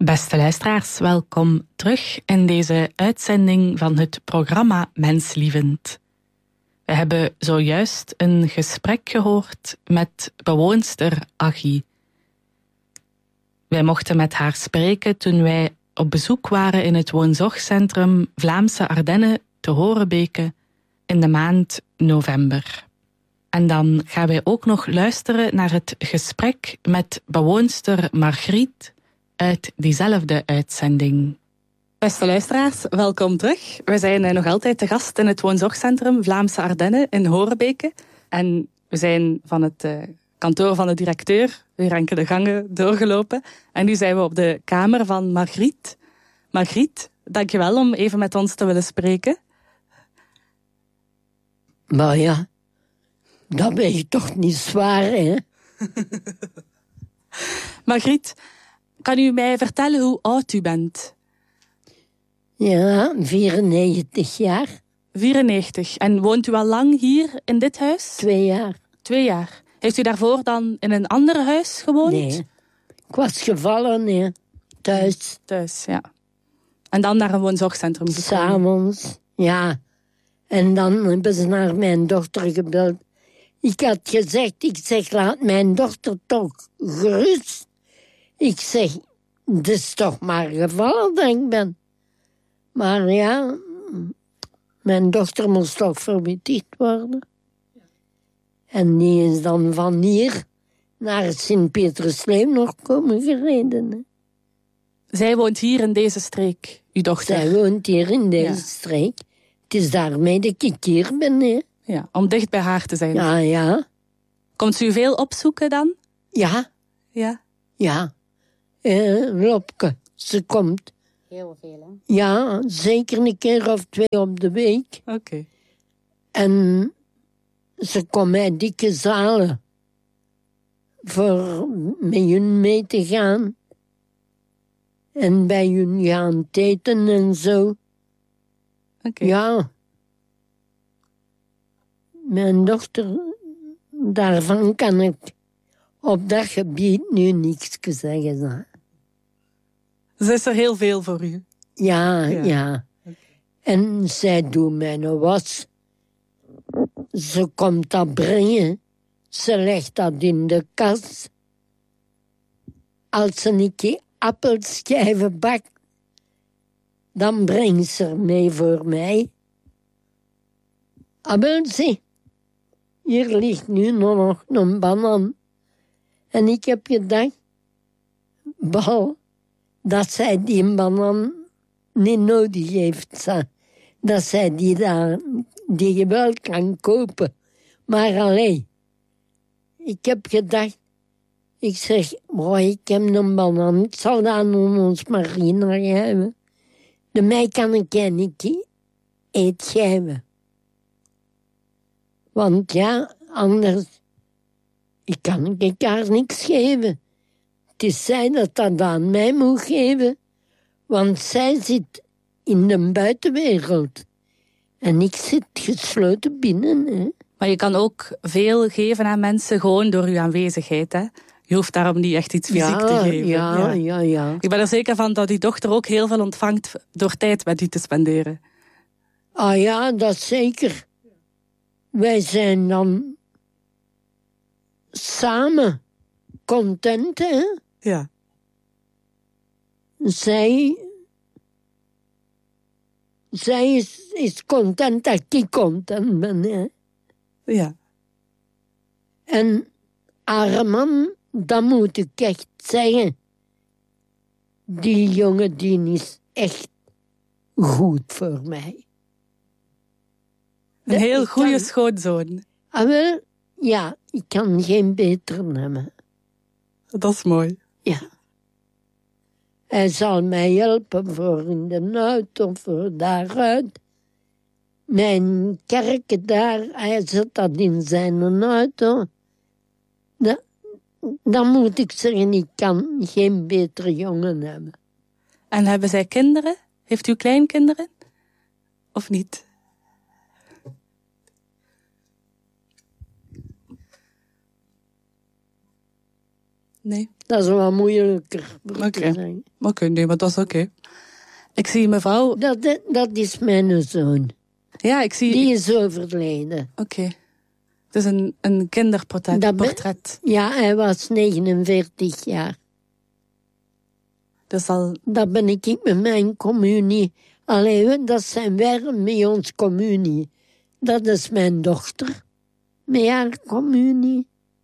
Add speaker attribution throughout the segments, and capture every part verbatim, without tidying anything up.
Speaker 1: Beste luisteraars, welkom terug in deze uitzending van het programma Menslievend. We hebben zojuist een gesprek gehoord met bewoonster Aggie. Wij mochten met haar spreken toen wij op bezoek waren in het woonzorgcentrum Vlaamse Ardennen te Horebeke in de maand november. En dan gaan wij ook nog luisteren naar het gesprek met bewoonster Margriet uit diezelfde uitzending. Beste luisteraars, welkom terug. We zijn nog altijd te gast in het woonzorgcentrum Vlaamse Ardennen in Horebeke. En we zijn van het uh, kantoor van de directeur weer enkele gangen doorgelopen. En nu zijn we op de kamer van Margriet. Margriet, dankjewel om even met ons te willen spreken.
Speaker 2: Maar ja, dat ben je toch niet zwaar, hè?
Speaker 1: Margriet, kan u mij vertellen hoe oud u bent?
Speaker 2: Ja, vierennegentig jaar.
Speaker 1: vierennegentig. En woont u al lang hier in dit huis?
Speaker 2: Twee jaar.
Speaker 1: Twee jaar. Heeft u daarvoor dan in een ander huis gewoond?
Speaker 2: Nee, ik was gevallen, nee. Thuis.
Speaker 1: Thuis, ja. En dan naar een woonzorgcentrum gekomen?
Speaker 2: S'avonds, ja. En dan hebben ze naar mijn dochter gebeld. Ik had gezegd, ik zeg, laat mijn dochter toch gerust. Ik zeg, het is toch maar gevallen dat ik ben. Maar ja, mijn dochter moest toch verwittigd worden. En die is dan van hier naar Sint-Petersleem nog komen gereden. Hè.
Speaker 1: Zij woont hier in deze streek, uw dochter?
Speaker 2: Zij woont hier in deze
Speaker 1: ja.
Speaker 2: streek. Het is daarmee dat ik hier ben, hè.
Speaker 1: Ja, om dicht bij haar te zijn.
Speaker 2: Ja, ja.
Speaker 1: Komt ze u veel opzoeken dan?
Speaker 2: Ja.
Speaker 1: Ja.
Speaker 2: Ja. Uh, Lopke, ze komt.
Speaker 3: Heel veel, hè?
Speaker 2: Ja, zeker een keer of twee op de week.
Speaker 1: Oké. Okay.
Speaker 2: En ze komt bij dikke zalen voor met hun mee te gaan. En bij hun gaan eten en zo.
Speaker 1: Oké. Okay.
Speaker 2: Ja. Mijn dochter, daarvan kan ik op dat gebied nu niks zeggen. Hè.
Speaker 1: Ze is er heel veel voor u?
Speaker 2: Ja, ja. ja. Okay. En zij doet mijn was. Ze komt dat brengen. Ze legt dat in de kast. Als ze een keer appelschijven bakt, dan brengt ze er mee voor mij. Maar zie, hier ligt nu nog een banaan. En ik heb gedacht, bal, dat zij die banaan niet nodig heeft. Dat zij die daar, die je wel kan kopen. Maar alleen, ik heb gedacht, ik zeg, boy, ik heb een banaan, ik zal dat aan ons Marina geven. De mij kan ik niet eet geven. Want ja, anders ik kan ik haar niks geven. Het is zij dat dat aan mij moet geven. Want zij zit in de buitenwereld. En ik zit gesloten binnen. Hè.
Speaker 1: Maar je kan ook veel geven aan mensen gewoon door je aanwezigheid. Hè? Je hoeft daarom niet echt iets fysiek
Speaker 2: ja,
Speaker 1: te geven.
Speaker 2: Ja, ja, ja, ja.
Speaker 1: Ik ben er zeker van dat die dochter ook heel veel ontvangt door tijd met u te spenderen.
Speaker 2: Ah ja, dat zeker. Wij zijn dan samen content, hè?
Speaker 1: Ja.
Speaker 2: Zij, zij is, is content dat ik content ben, hè?
Speaker 1: Ja.
Speaker 2: En haar man, dat moet ik echt zeggen, die jongen die is echt goed voor mij.
Speaker 1: Een heel goede
Speaker 2: kan,
Speaker 1: schoonzoon.
Speaker 2: Ah, wel, ja, ik kan geen beter nemen.
Speaker 1: Dat is mooi.
Speaker 2: Ja. Hij zal mij helpen voor in de auto, voor daaruit. Mijn kerk daar, hij zet dat in zijn auto. Da, dan moet ik zeggen, ik kan geen betere jongen hebben.
Speaker 1: En hebben zij kinderen? Heeft u kleinkinderen? Of niet? Nee.
Speaker 2: Dat is wat moeilijker.
Speaker 1: Oké, okay. okay, nee, maar dat is oké. Okay. Ik zie mevrouw...
Speaker 2: Dat, dat is mijn zoon.
Speaker 1: Ja, ik zie...
Speaker 2: Die is overleden.
Speaker 1: Oké. Okay. Het is een, een kinderportret. Dat portret.
Speaker 2: Ben... Ja, hij was negenenveertig jaar.
Speaker 1: Dus al...
Speaker 2: Dat ben ik met mijn communie. Allee, dat zijn wij met ons communie. Dat is mijn dochter. Met haar communie.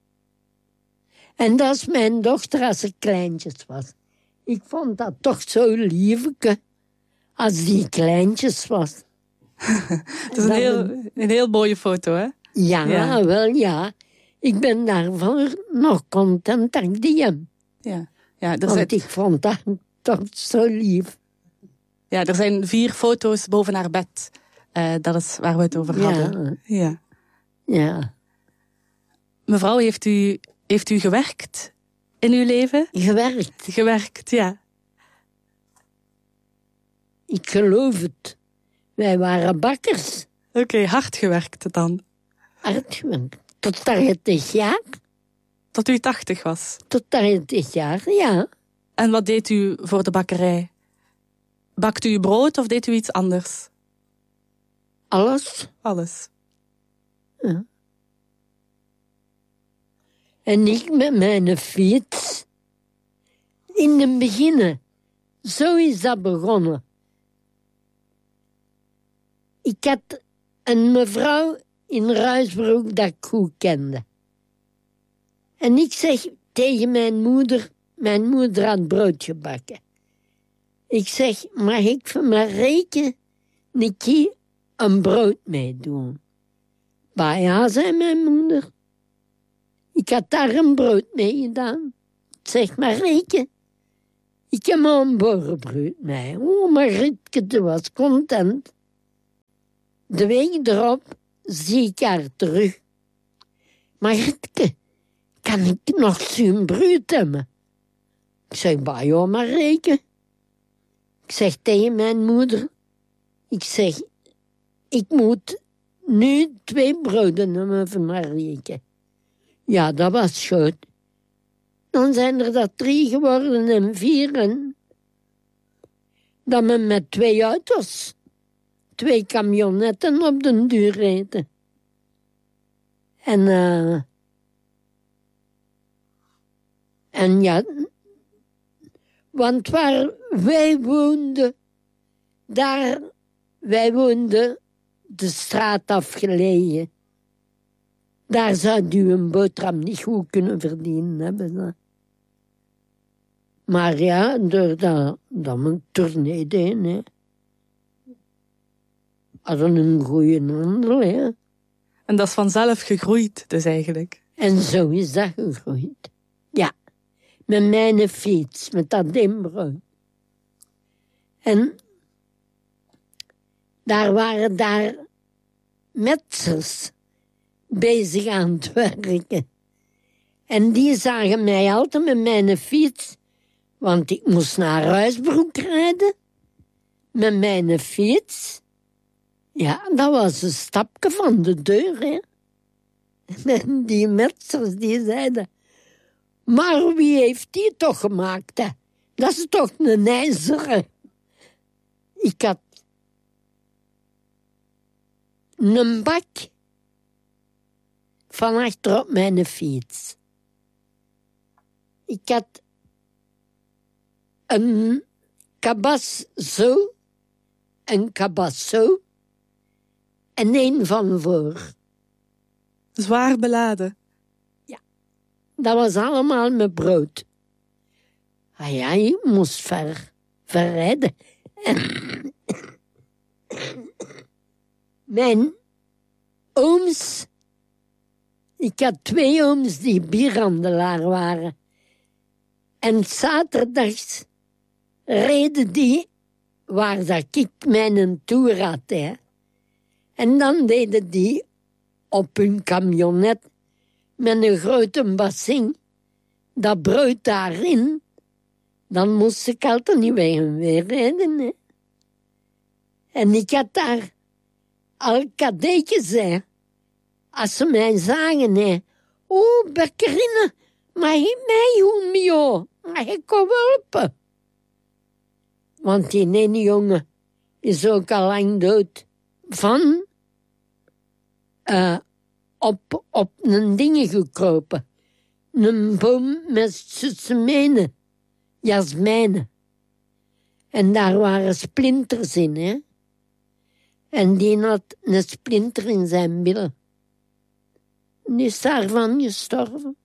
Speaker 2: En dat is mijn dochter als ze kleintjes was. Ik vond dat toch zo liefke. Als die kleintjes was.
Speaker 1: Het is een heel, een heel mooie foto, hè?
Speaker 2: Ja, ja, wel ja. Ik ben daarvoor nog content dat ik die heb.
Speaker 1: Ja. Ja, er
Speaker 2: Want
Speaker 1: zijn...
Speaker 2: ik vond dat toch zo lief.
Speaker 1: Ja, er zijn vier foto's boven haar bed. Uh, dat is waar we het over hadden.
Speaker 2: Ja. Ja.
Speaker 1: Mevrouw, heeft u, heeft u gewerkt in uw leven?
Speaker 2: Gewerkt?
Speaker 1: Gewerkt, ja.
Speaker 2: Ik geloof het. Wij waren bakkers.
Speaker 1: Oké, okay, hard gewerkt dan?
Speaker 2: Hard gewerkt. Tot tachtig jaar.
Speaker 1: Tot u tachtig was?
Speaker 2: Tot tachtig jaar, ja.
Speaker 1: En wat deed u voor de bakkerij? Bakte u brood of deed u iets anders?
Speaker 2: Alles.
Speaker 1: Alles.
Speaker 2: Ja. En ik met mijn fiets. In het begin. Zo is dat begonnen. Ik had een mevrouw in Ruisbroek dat ik goed kende. En ik zeg tegen mijn moeder... Mijn moeder had brood gebakken. Ik zeg, mag ik van mijn reken een keer een brood meedoen? Maar ja, zei mijn moeder. Ik had daar een brood mee gedaan. Ik zeg, maar reken. Ik heb maar een boerenbrood mee. Oh, maar Rietke was content. De week erop zie ik haar terug. Maar Rietke, kan ik nog zo'n brood hebben? Ik zeg, bah, joh, maar reken. Ik zeg tegen mijn moeder, ik zeg, ik moet nu twee broden hebben van Marieke. Ja, dat was goed. Dan zijn er dat drie geworden en vier. En dat we met twee auto's, twee camionetten op de duur reden. En, uh, en ja... Want waar wij woonden, daar, wij woonden de straat afgelegen. Daar zou u een boterham niet goed kunnen verdienen hebben. Hè. Maar ja, doordat dat we een tournee deden, hè. Hadden een goede handel, hè.
Speaker 1: En dat is vanzelf gegroeid, dus eigenlijk.
Speaker 2: En zo is dat gegroeid, ja. Met mijn fiets, met dat dimbrood. En daar waren daar metsers bezig aan het werken. En die zagen mij altijd met mijn fiets, want ik moest naar Ruisbroek rijden. Met mijn fiets. Ja, dat was een stapje van de deur, hè. En die metsers die zeiden... Maar wie heeft die toch gemaakt, hè? Dat is toch een ijzeren. Ik had een bak van achter op mijn fiets. Ik had een kabas zo, een kabas zo en een van voor.
Speaker 1: Zwaar beladen.
Speaker 2: Dat was allemaal met brood. Ah ja, je moest ver, verrijden. En mijn ooms, ik had twee ooms die bierhandelaar waren. En zaterdags reden die waar dat ik mijn toer had. Hè. En dan deden die op hun camionet met een grote bassin, dat brood daarin, dan moest ik altijd niet weg en weer rijden. Hè. En ik had daar al cadeetjes, hè. Als ze mij zagen, hè. Oh, Bekkerine, mag je mij doen, joh? Mag ik kom helpen? Want die ene jongen is ook al lang dood. Van uh, op, op een ding gekropen. Een boom met semenen, jasmijnen. En daar waren splinters in, hè. En die had een splinter in zijn billen. En die is daarvan gestorven.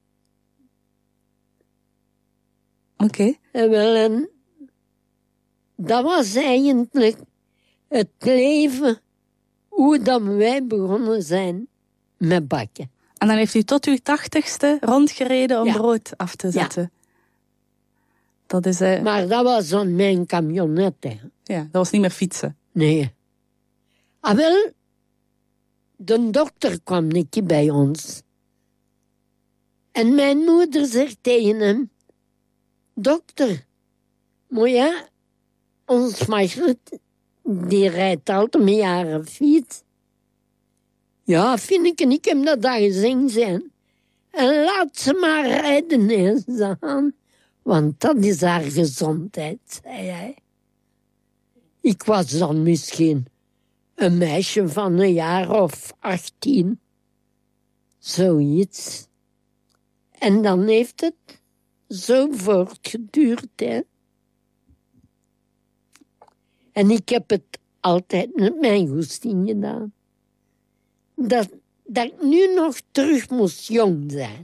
Speaker 1: Oké. Okay.
Speaker 2: En wel, en dat was eigenlijk het leven hoe dat wij begonnen zijn met bakken.
Speaker 1: En dan heeft u tot uw tachtigste rondgereden om
Speaker 2: ja.
Speaker 1: brood af te zetten.
Speaker 2: Ja.
Speaker 1: Dat is... Uh...
Speaker 2: Maar dat was dan mijn camionet, hè.
Speaker 1: Ja, dat was niet meer fietsen.
Speaker 2: Nee. Ah, wel, de dokter kwam een keer bij ons. En mijn moeder zegt tegen hem... Dokter, maar ja, ons Margret, die rijdt altijd met haar fiets. Ja, vind ik, en ik heb dat daar gezien zijn. En laat ze maar rijden eens aan, want dat is haar gezondheid, zei hij. Ik was dan misschien een meisje van een jaar of achttien. Zoiets. En dan heeft het zo voortgeduurd, hè. En ik heb het altijd met mijn goesting gedaan. Dat, dat ik nu nog terug moest jong zijn.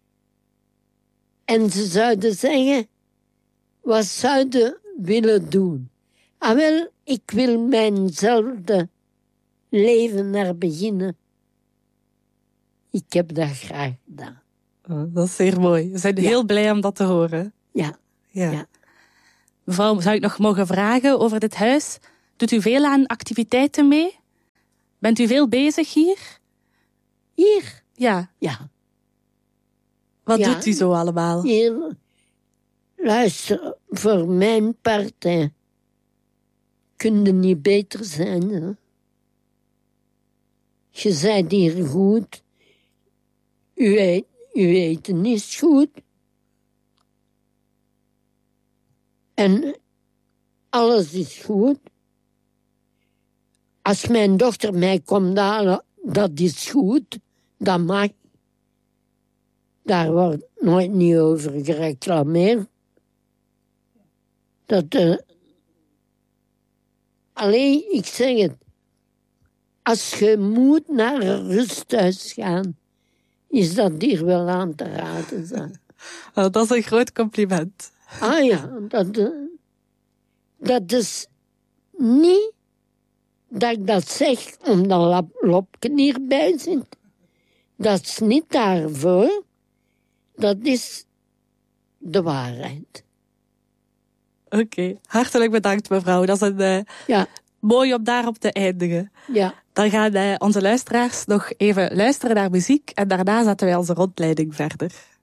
Speaker 2: En ze zouden zeggen, wat zouden willen doen? Ah wel, ik wil mijnzelfde leven naar beginnen. Ik heb dat graag gedaan.
Speaker 1: Oh, dat is zeer mooi. We zijn ja. heel blij om dat te horen.
Speaker 2: Ja.
Speaker 1: ja.
Speaker 2: ja.
Speaker 1: Mevrouw, zou ik nog mogen vragen over dit huis? Doet u veel aan activiteiten mee? Bent u veel bezig hier?
Speaker 2: Hier?
Speaker 1: Ja.
Speaker 2: Ja.
Speaker 1: Wat
Speaker 2: ja.
Speaker 1: doet u zo allemaal?
Speaker 2: Hier, luister, voor mijn partij kun je niet beter zijn. Hè? Je bent hier goed. U, eet, u eten is goed. En alles is goed. Als mijn dochter mij komt halen, dat is goed. Dat mag. Daar wordt nooit niet over gereclameerd. Dat, uh, alleen, ik zeg het. Als je moet naar een rusthuis gaan, is dat hier wel aan te raden. Zijn.
Speaker 1: Oh, dat is een groot compliment.
Speaker 2: Ah ja, dat, uh, dat is niet dat ik dat zeg omdat Lopke hierbij zit. Dat is niet daarvoor. Dat is de waarheid.
Speaker 1: Oké, okay. Hartelijk bedankt mevrouw. Dat is een uh,
Speaker 2: ja.
Speaker 1: mooi om daarop te eindigen.
Speaker 2: Ja.
Speaker 1: Dan gaan uh, onze luisteraars nog even luisteren naar muziek en daarna zetten wij onze rondleiding verder.